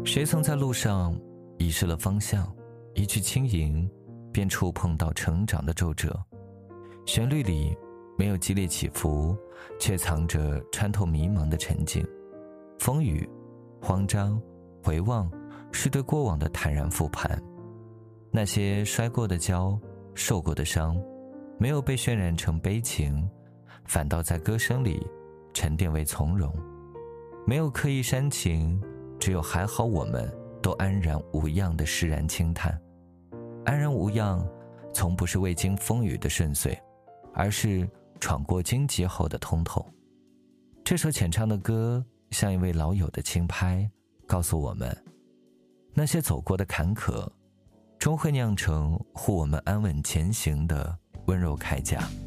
谁曾在路上遗失了方向，一句轻吟便触碰到成长的皱褶。旋律里没有激烈起伏，却藏着穿透迷茫的沉静。风雨、慌张、回望，是对过往的坦然复盘。那些摔过的跤，受过的伤，没有被渲染成悲情，反倒在歌声里沉淀为从容。没有刻意煽情，只有还好我们都安然无恙的释然轻叹。安然无恙从不是未经风雨的顺遂，而是闯过荆棘后的通透。这首浅唱的歌像一位老友的轻拍，告诉我们那些走过的坎坷终会酿成护我们安稳前行的温柔铠甲。